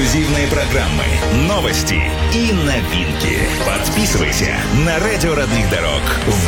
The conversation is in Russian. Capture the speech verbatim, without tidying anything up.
эксклюзивные программы, новости и новинки. Подписывайся на радио родных дорог.